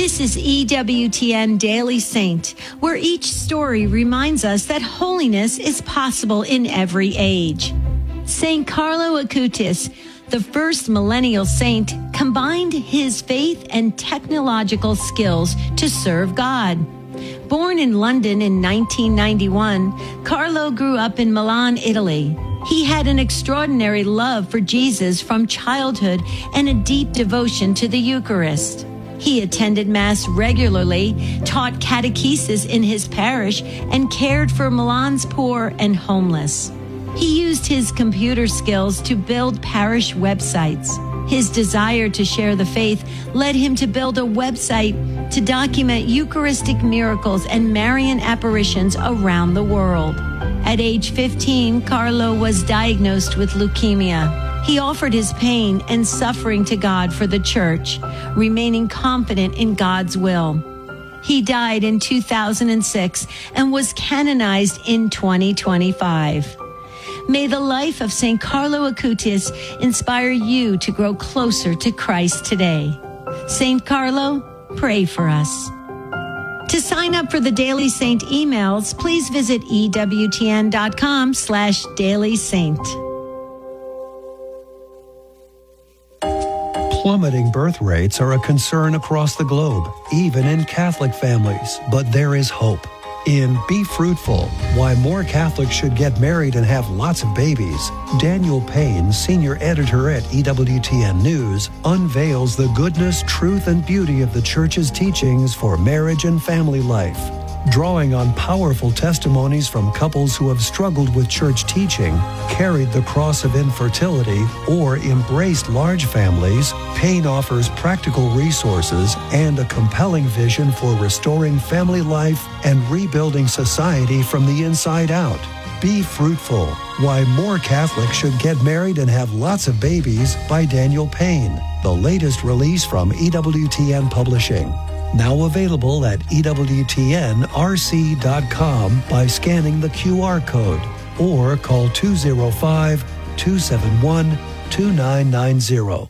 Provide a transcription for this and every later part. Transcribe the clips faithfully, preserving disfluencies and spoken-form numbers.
This is E W T N Daily Saint, where each story reminds us that holiness is possible in every age. Saint Carlo Acutis, the first millennial saint, combined his faith and technological skills to serve God. Born in London in nineteen ninety-one, Carlo grew up in Milan, Italy. He had an extraordinary love for Jesus from childhood and a deep devotion to the Eucharist. He attended Mass regularly, taught catechesis in his parish, and cared for Milan's poor and homeless. He used his computer skills to build parish websites. His desire to share the faith led him to build a website to document Eucharistic miracles and Marian apparitions around the world. At age fifteen, Carlo was diagnosed with leukemia. He offered his pain and suffering to God for the Church, remaining confident in God's will. He died in two thousand six and was canonized in twenty twenty-five. May the life of Saint Carlo Acutis inspire you to grow closer to Christ today. Saint Carlo, pray for us. To sign up for the Daily Saint emails, please visit ewtn.com slash Daily Saint. Plummeting birth rates are a concern across the globe, even in Catholic families, but there is hope. In Be Fruitful, Why More Catholics Should Get Married and Have Lots of Babies, Daniel Payne, senior editor at E W T N News, unveils the goodness, truth, and beauty of the Church's teachings for marriage and family life. Drawing on powerful testimonies from couples who have struggled with church teaching, carried the cross of infertility, or embraced large families, Payne offers practical resources and a compelling vision for restoring family life and rebuilding society from the inside out. Be Fruitful, Why More Catholics Should Get Married and Have Lots of Babies by Daniel Payne, the latest release from E W T N Publishing. Now available at E W T N R C dot com by scanning the Q R code or call two oh five, two seven one, two nine nine zero.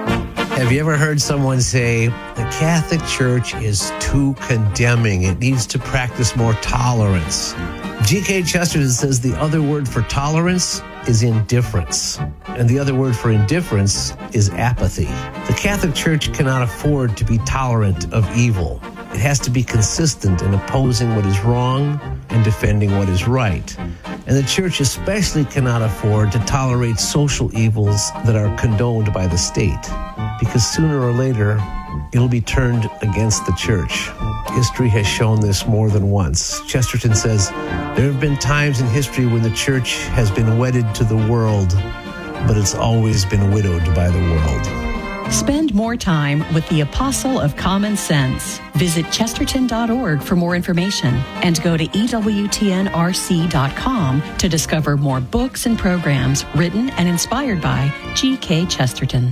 Have you ever heard someone say, the Catholic Church is too condemning, it needs to practice more tolerance? G K Chesterton says the other word for tolerance is indifference, and the other word for indifference is apathy. The Catholic Church cannot afford to be tolerant of evil. It has to be consistent in opposing what is wrong and defending what is right. And the Church especially cannot afford to tolerate social evils that are condoned by the state, because sooner or later, it'll be turned against the Church. History has shown this more than once. Chesterton says, there have been times in history when the Church has been wedded to the world, but it's always been widowed by the world. Spend more time with the Apostle of Common Sense. Visit chesterton dot org for more information and go to E W T N R C dot com to discover more books and programs written and inspired by G K Chesterton.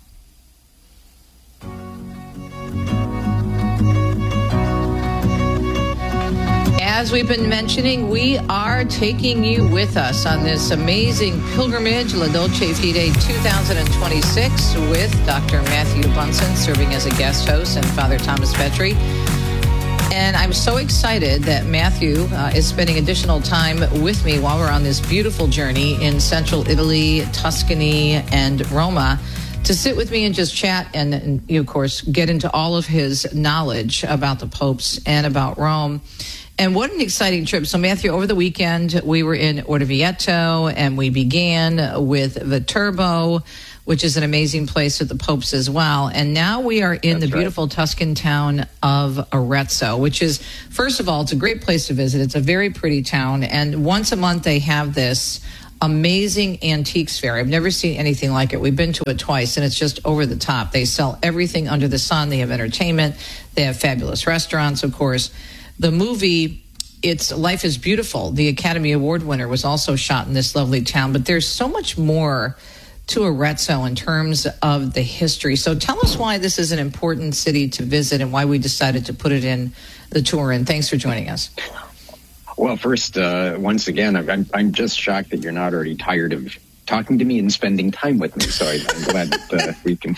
As we've been mentioning, we are taking you with us on this amazing pilgrimage, La Dolce Fide twenty twenty-six, with Doctor Matthew Bunson serving as a guest host and Father Thomas Petri. And I'm so excited that Matthew uh, is spending additional time with me while we're on this beautiful journey in central Italy, Tuscany, and Roma, to sit with me and just chat and, and of course, get into all of his knowledge about the popes and about Rome. And what an exciting trip. So, Matthew, over the weekend, we were in Orvieto, and we began with Viterbo, which is an amazing place with the popes as well. And now we are in That's the beautiful right. Tuscan town of Arezzo, which is, first of all, it's a great place to visit. It's a very pretty town. And once a month, they have this amazing antiques fair. I've never seen anything like it. We've been to it twice, and it's just over the top. They sell everything under the sun. They have entertainment. They have fabulous restaurants, of course. The movie, it's Life is Beautiful, the Academy Award winner, was also shot in this lovely town. But there's so much more to Arezzo in terms of the history. So tell us why this is an important city to visit and why we decided to put it in the tour. And thanks for joining us. Well, first, uh, once again, I'm, I'm just shocked that you're not already tired of talking to me and spending time with me. So I, I'm glad that uh, we can,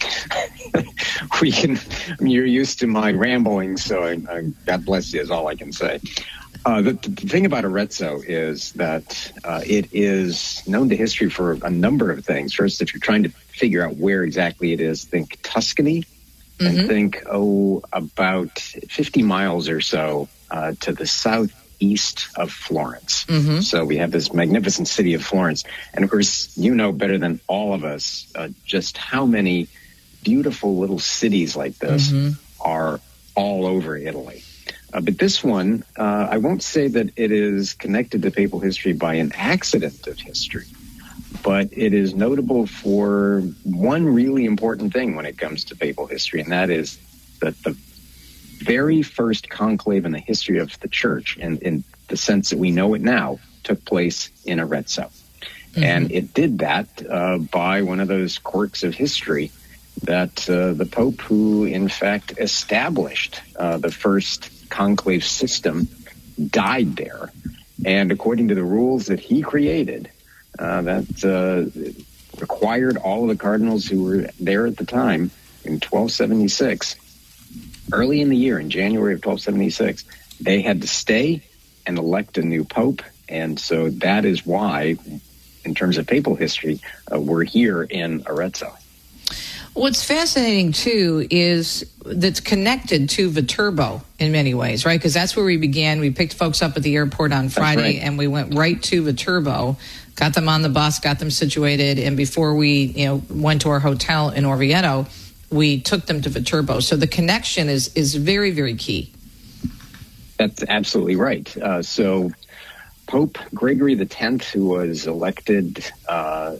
we can, I mean, you're used to my rambling, so I, I, God bless you is all I can say. Uh, the, the thing about Arezzo is that uh, it is known to history for a number of things. First, if you're trying to figure out where exactly it is, think Tuscany, mm-hmm. and think, oh, about fifty miles or so uh, to the southeast of Florence. Mm-hmm. So we have this magnificent city of Florence. And of course, you know better than all of us uh, just how many beautiful little cities like this mm-hmm. are all over Italy. Uh, but this one, uh, I won't say that it is connected to papal history by an accident of history, but it is notable for one really important thing when it comes to papal history, and that is that the very first conclave in the history of the church, and in the sense that we know it now, took place in Arezzo. Mm-hmm. And it did that uh, by one of those quirks of history that uh, the Pope who, in fact, established uh, the first conclave system died there. And according to the rules that he created, uh, that uh, required all of the cardinals who were there at the time in twelve seventy-six, early in the year, in January of twelve seventy-six, they had to stay and elect a new pope. And so that is why, in terms of papal history, uh, we're here in Arezzo. What's fascinating, too, is that's connected to Viterbo in many ways, right? Because that's where we began. We picked folks up at the airport on Friday, right. and we went right to Viterbo, got them on the bus, got them situated, and before we you know, went to our hotel in Orvieto, we took them to Viterbo. So the connection is, is very, very key. That's absolutely right. Uh, so Pope Gregory the Tenth, who was elected uh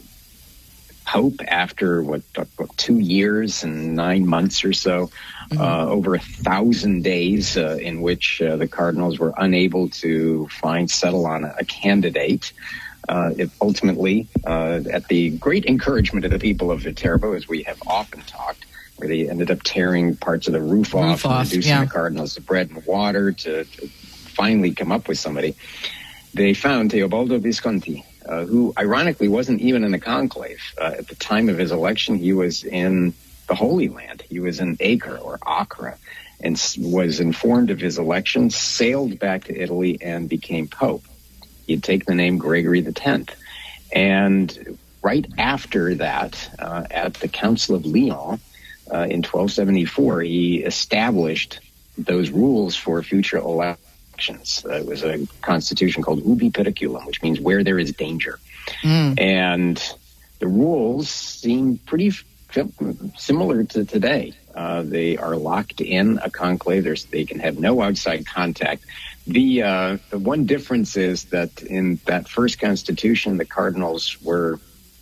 Pope after what, what two years and nine months or so, mm-hmm. uh, over a thousand days uh, in which uh, the cardinals were unable to find settle on a, a candidate. Uh, it ultimately, uh, at the great encouragement of the people of Viterbo, as we have often talked, where they ended up tearing parts of the roof, roof off, off, and reducing yeah. the cardinals to bread and water to, to finally come up with somebody. They found Teobaldo Visconti, Uh, who ironically wasn't even in the conclave. Uh, at the time of his election, he was in the Holy Land. He was in Acre or Acre and was informed of his election, sailed back to Italy, and became Pope. He had taken the name Gregory the Tenth. And right after that, uh, at the Council of Lyon uh, in twelve seventy-four, he established those rules for future elections. Uh, it was a constitution called Ubi Periculum, which means where there is danger. Mm. And the rules seem pretty f- similar to today. Uh, they are locked in a conclave. There's, they can have no outside contact. The, uh, the one difference is that in that first constitution, the cardinals were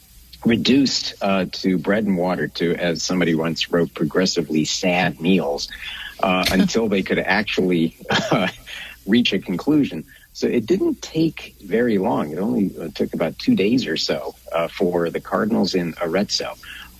reduced uh, to bread and water, to, as somebody once wrote, progressively sad meals, uh, until they could actually uh, reach a conclusion. So it didn't take very long. It only uh, took about two days or so uh, for the cardinals in Arezzo.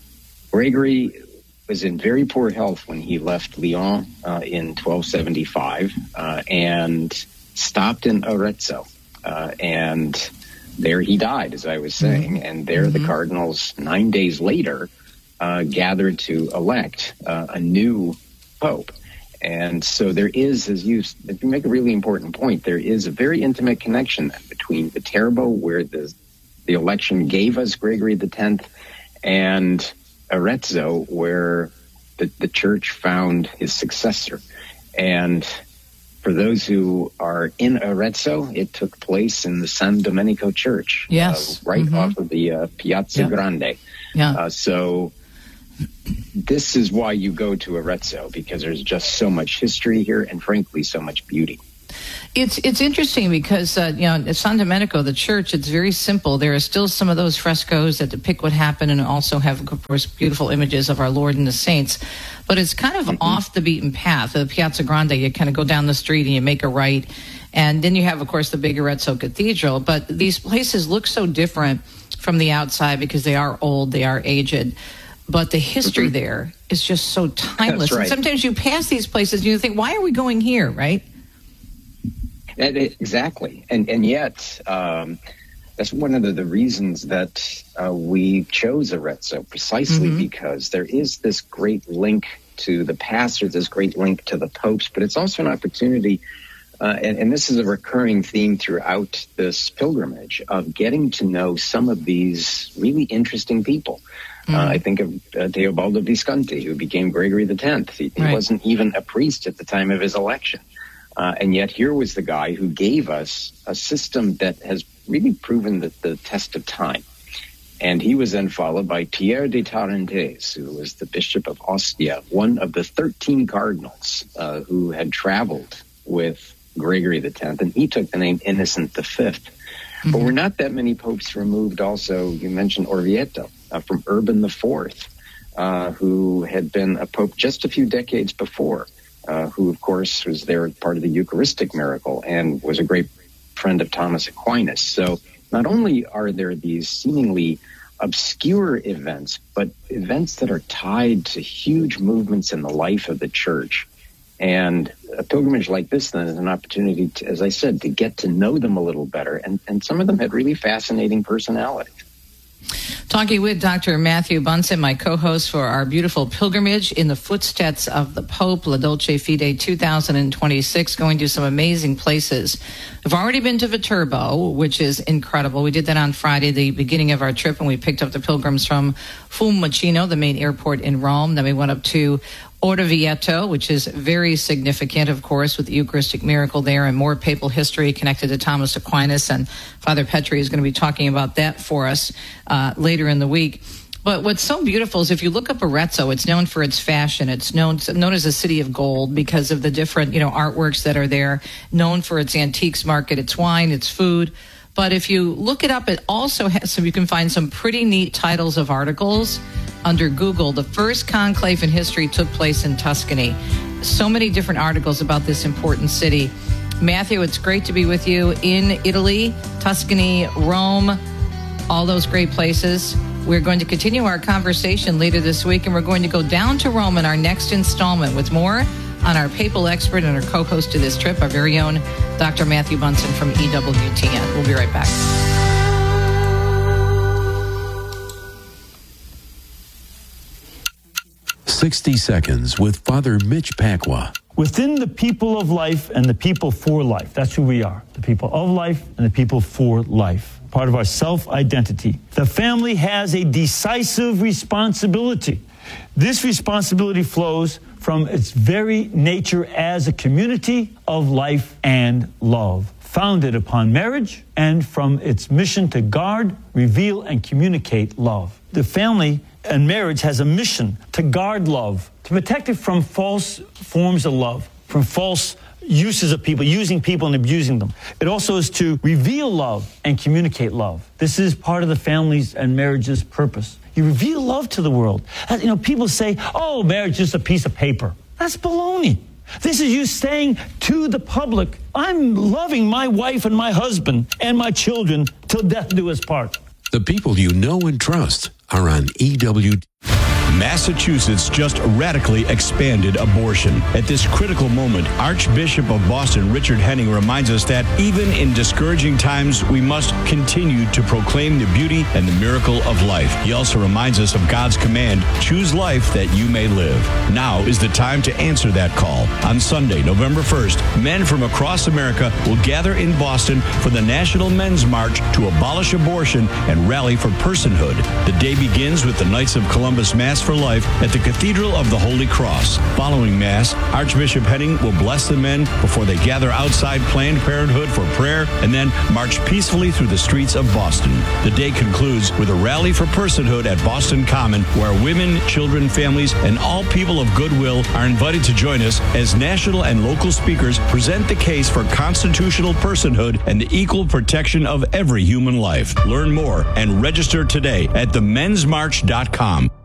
Gregory was in very poor health when he left Lyon uh, in twelve seventy-five uh, and stopped in Arezzo. Uh, and there he died, as I was saying. Mm-hmm. And there mm-hmm. the cardinals, nine days later, uh, gathered to elect uh, a new pope. And so there is, as you, if you make a really important point, there is a very intimate connection between Viterbo, where the the election gave us Gregory the Tenth, and Arezzo, where the, the church found his successor. And for those who are in Arezzo, it took place in the San Domenico Church, yes, uh, right mm-hmm. off of the uh, Piazza yeah. Grande. Yeah. Uh, so this is why you go to Arezzo, because there's just so much history here and, frankly, so much beauty. It's it's interesting because, uh, you know, at San Domenico, the church, it's very simple. There are still some of those frescoes that depict what happened and also have, of course, beautiful images of our Lord and the saints. But it's kind of mm-hmm. off the beaten path. The Piazza Grande, you kind of go down the street and you make a right. And then you have, of course, the big Arezzo Cathedral. But these places look so different from the outside because they are old, they are aged. But the history mm-hmm. there is just so timeless. That's right. And sometimes you pass these places and you think, why are we going here, right? Exactly. And and yet, um, that's one of the, the reasons that uh, we chose Arezzo, precisely mm-hmm. because there is this great link to the pastor, this great link to the popes, but it's also an opportunity, uh, and, and this is a recurring theme throughout this pilgrimage, of getting to know some of these really interesting people. Mm-hmm. Uh, I think of uh, Teobaldo Visconti, who became Gregory the Tenth. He, he right. wasn't even a priest at the time of his election. Uh, and yet here was the guy who gave us a system that has really proven the, the test of time. And he was then followed by Pierre de Tarentaise, who was the Bishop of Ostia, one of the thirteen cardinals uh, who had traveled with Gregory the Tenth, and he took the name Innocent the Fifth. Mm-hmm. But we're not that many popes removed. Also, you mentioned Orvieto uh, from Urban the Fourth, uh, who had been a pope just a few decades before, uh, who, of course, was there part of the Eucharistic miracle and was a great friend of Thomas Aquinas. So not only are there these seemingly obscure events, but events that are tied to huge movements in the life of the church. And a pilgrimage like this, then, is an opportunity, to, as I said, to get to know them a little better. And, and some of them had really fascinating personalities. Talking with Doctor Matthew Bunson, my co-host for our beautiful pilgrimage in the footsteps of the Pope, La Dolce Fide two thousand twenty-six, going to some amazing places. We've already been to Viterbo, which is incredible. We did that on Friday, the beginning of our trip, and we picked up the pilgrims from Fiumicino, the main airport in Rome. Then we went up to Orvieto, which is very significant, of course, with the Eucharistic miracle there and more papal history connected to Thomas Aquinas. And Father Petri is going to be talking about that for us uh, later in the week. But what's so beautiful is if you look up Arezzo, it's known for its fashion. It's known known as a city of gold because of the different, you know, artworks that are there, known for its antiques market, its wine, its food. But if you look it up, it also has some, you can find some pretty neat titles of articles under Google. The first conclave in history took place in Tuscany. So many different articles about this important city. Matthew, it's great to be with you in Italy, Tuscany, Rome, all those great places. We're going to continue our conversation later this week, and we're going to go down to Rome in our next installment with more on our papal expert and our co-host to this trip, our very own Doctor Matthew Bunson from E W T N. We'll be right back. sixty seconds with Father Mitch Pacwa. Within the people of life and the people for life, that's who we are, the people of life and the people for life, part of our self-identity. The family has a decisive responsibility. This responsibility flows from its very nature as a community of life and love, founded upon marriage, and from its mission to guard, reveal, and communicate love. The family and marriage has a mission to guard love, to protect it from false forms of love, from false uses of people, using people and abusing them. It also is to reveal love and communicate love. This is part of the family's and marriage's purpose. You reveal love to the world. You know, people say, oh, marriage is just a piece of paper. That's baloney. This is you saying to the public, I'm loving my wife and my husband and my children till death do us part. The people you know and trust are on E W T N. Massachusetts just radically expanded abortion. At this critical moment, Archbishop of Boston Richard Henning reminds us that even in discouraging times, we must continue to proclaim the beauty and the miracle of life. He also reminds us of God's command, choose life that you may live. Now is the time to answer that call. On Sunday, November first, men from across America will gather in Boston for the National Men's March to abolish abortion and rally for personhood. The day begins with the Knights of Columbus Mass for Life at the Cathedral of the Holy Cross. Following Mass, Archbishop Henning will bless the men before they gather outside Planned Parenthood for prayer and then march peacefully through the streets of Boston. The day concludes with a rally for personhood at Boston Common, where women, children, families, and all people of goodwill are invited to join us as national and local speakers present the case for constitutional personhood and the equal protection of every human life. Learn more and register today at the mens march dot com.